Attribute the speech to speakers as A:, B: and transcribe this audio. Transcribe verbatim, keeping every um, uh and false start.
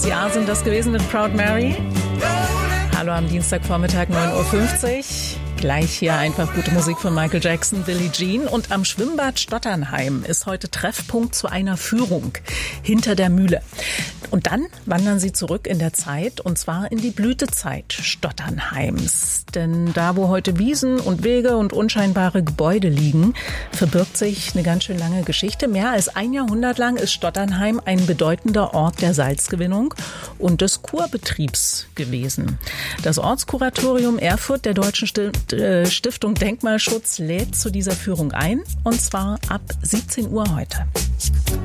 A: Jahr sind das gewesen mit Proud Mary. Hallo am Dienstagvormittag, neun Uhr fünfzig. Gleich hier einfach gute Musik von Michael Jackson, Billie Jean. Und am Schwimmbad Stotternheim ist heute Treffpunkt zu einer Führung hinter der Mühle. Und dann wandern sie zurück in der Zeit, und zwar in die Blütezeit Stotternheims. Denn da, wo heute Wiesen und Wege und unscheinbare Gebäude liegen, verbirgt sich eine ganz schön lange Geschichte. Mehr als ein Jahrhundert lang ist Stotternheim ein bedeutender Ort der Salzgewinnung und des Kurbetriebs gewesen. Das Ortskuratorium Erfurt der Deutschen Stiftung Denkmalschutz lädt zu dieser Führung ein, und zwar ab siebzehn Uhr heute.